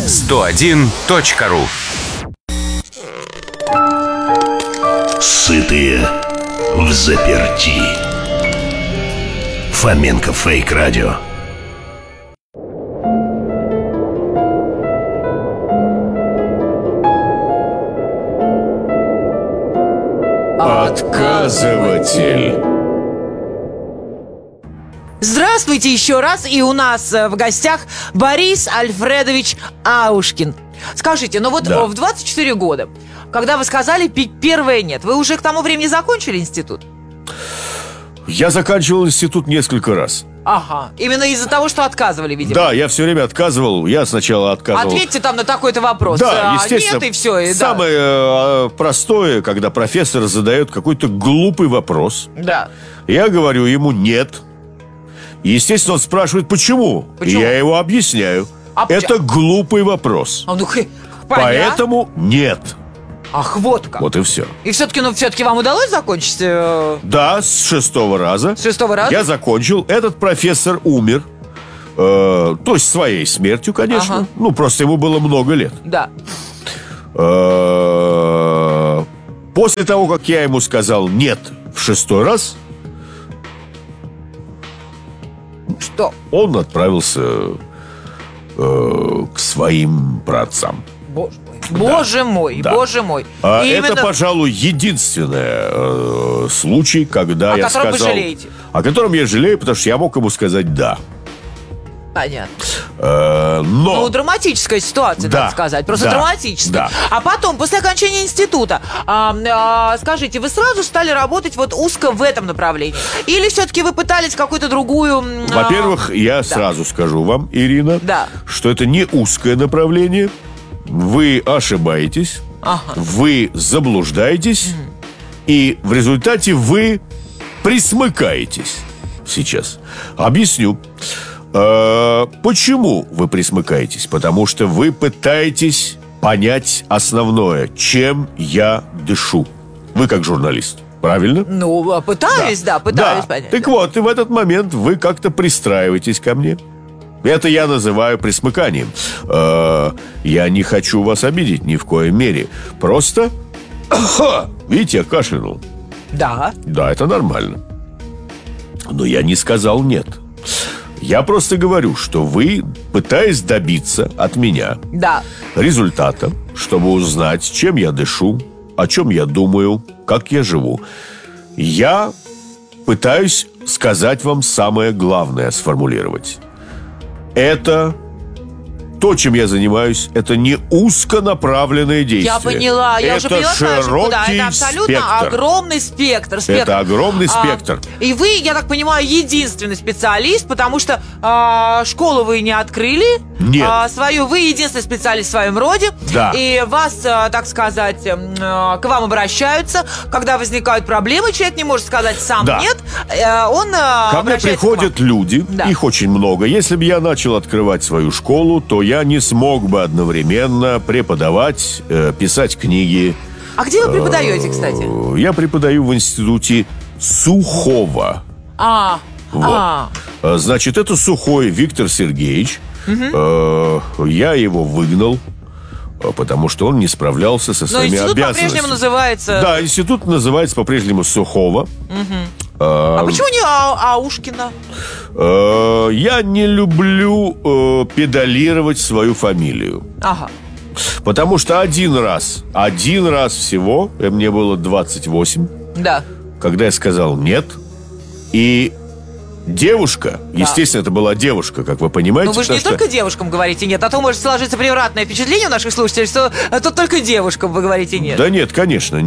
101.ру. Сытые взаперти. Фоменко Фейк Радио. Отказыватель. Здравствуйте еще раз, и у нас в гостях Борис Альфредович Аушкин. Скажите, ну вот Да. в 24 года, когда вы сказали пить первое нет, вы уже к тому времени закончили институт? Я заканчивал институт несколько раз. Ага, именно из-за того, что отказывали, видимо. Да, я все время отказывал. Я сначала отказывал. Ответьте там на такой-то вопрос. Да, естественно. Нет, и все. И да. Самое простое, когда профессор задает какой-то глупый вопрос. Да. Я говорю ему «нет». Естественно, он спрашивает «почему?». Почему? И я его объясняю. А Это глупый вопрос. А, ну, понятно. Поэтому «нет». Ах, вот как. Вот и все. И все-таки вам удалось закончить Да, с 6-го раза. с 6-го раза? Я закончил. Этот профессор умер. То есть своей смертью, конечно. Ага. Ну, просто ему было много лет. Да. После того, как я ему сказал «нет» в 6-й раз, Что? он отправился к своим праотцам. Боже мой, Да. боже мой. А И это, именно- пожалуй, единственный случай, когда О я котором вы сказал... жалеете? О котором я жалею, потому что я мог ему сказать «да». Понятно. Но... Ну, драматическая ситуация, Да, так сказать. Просто да, драматическая. да. А потом, после окончания института, скажите, вы сразу стали работать вот узко в этом направлении? Или все-таки вы пытались какую-то другую... Во-первых, я сразу скажу вам, Ирина, Да. что это не узкое направление. Вы ошибаетесь, Ага. вы заблуждаетесь, и в результате вы присмыкаетесь сейчас. Объясню. Почему вы присмыкаетесь? Потому что вы пытаетесь понять основное, чем я дышу. Вы как журналист, правильно? Ну, пытаюсь, да, пытаюсь понять. Так вот, и в этот момент вы как-то пристраиваетесь ко мне. Это я называю присмыканием. Я не хочу вас обидеть ни в коей мере. Просто, видите, я кашлянул. Да. Да, это нормально. Но я не сказал «нет». Я просто говорю, что вы, пытаясь добиться от меня Да. результата, чтобы узнать, чем я дышу, о чем я думаю, как я живу, я пытаюсь сказать вам самое главное, сформулировать. Это то, чем я занимаюсь, это не узконаправленное действие. Я поняла, я уже это поняла, широкий да, это абсолютно спектр. огромный спектр. Это огромный спектр. И вы, я так понимаю, единственный специалист, потому что школу вы не открыли. Нет. Свою, вы единственный специалист в своем роде. Да. И вас, так сказать, к вам обращаются, когда возникают проблемы, человек не может сказать сам Да. нет. Он Ко мне обращается приходят к вам. люди, Да. их очень много. Если бы я начал открывать свою школу, то я не смог бы одновременно преподавать, писать книги. А где вы преподаете, кстати? Я преподаю в институте Сухого. Вот. Значит, это Сухой Виктор Сергеевич. Я его выгнал, потому что он не справлялся со Но своими институт обязанностями. по-прежнему называется... Да, институт называется по-прежнему Сухого. А почему не Аушкина? Я не люблю педалировать свою фамилию. Ага. Потому что один раз всего, мне было 28, Да. когда я сказал «нет», и девушка, естественно, это была девушка, как вы понимаете. Ну вы же не потому что- только девушкам говорите нет, а то может сложиться превратное впечатление у наших слушателей, что тут только девушкам вы говорите нет. Да нет, конечно.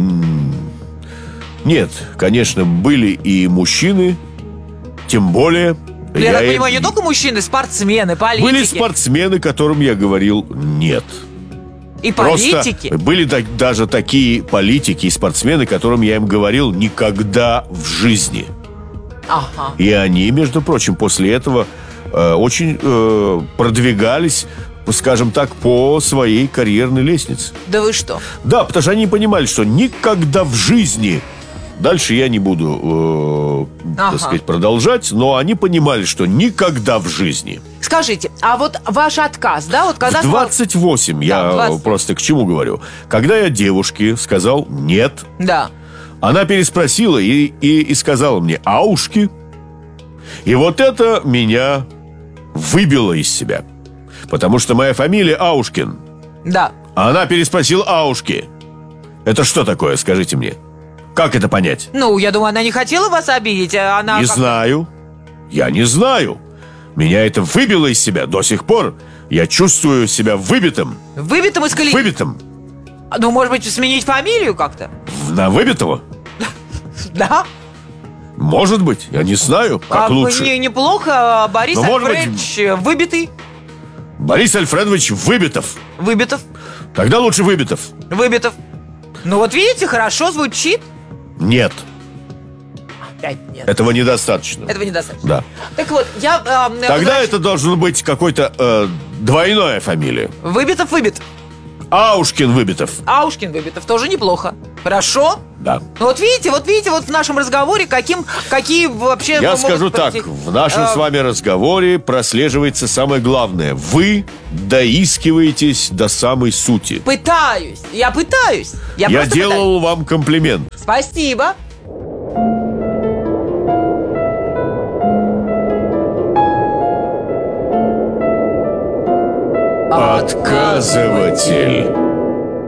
Нет, конечно, были и мужчины, тем более... Я так и- понимаю, не только мужчины, спортсмены, политики. Были спортсмены, которым я говорил «нет». И Просто политики. были даже такие политики и спортсмены, которым я им говорил «никогда в жизни». Ага. И они, между прочим, после этого очень продвигались, скажем так, по своей карьерной лестнице. Да вы что? Да, потому что они понимали, что никогда в жизни Дальше я не буду, Ага. так сказать, продолжать, но они понимали, что никогда в жизни. Скажите, а вот ваш отказ, да, вот когда... В 28, Да, я 28. просто к чему говорю. Когда я девушке сказал «нет», Да. она переспросила и сказала мне «аушки». И вот это меня выбило из себя. Потому что моя фамилия Аушкин. Да. А она переспросила «аушки». Это что такое, скажите мне? Как это понять? Ну, я думаю, она не хотела вас обидеть, а она... Не знаю. Я не знаю. Меня это выбило из себя. До сих пор я чувствую себя выбитым. Выбитым из колеи. Выбитым. Ну, может быть, сменить фамилию как-то? На выбитого? Да. Может быть. Я не знаю, как лучше. Неплохо. Борис Ну, может быть, Альфредович выбитый. Борис Альфредович Выбитов. Выбитов. Тогда лучше Выбитов. Выбитов. Ну, вот видите, хорошо звучит. Нет. Опять нет. Этого недостаточно. Этого недостаточно. Да. Так вот, я... Тогда это должно быть какой-то двойная фамилия. Выбитов, выбит. Аушкин Выбитов. Аушкин, Выбитов. Тоже неплохо. Хорошо? Да. Ну, вот видите, вот в нашем разговоре какие вообще... Я могут скажу пройти- так, в нашем с вами разговоре прослеживается самое главное. Вы доискиваетесь до самой сути. Пытаюсь. Я пытаюсь. Я Я просто делал вам комплимент. пытаюсь. Спасибо. Отказыватель.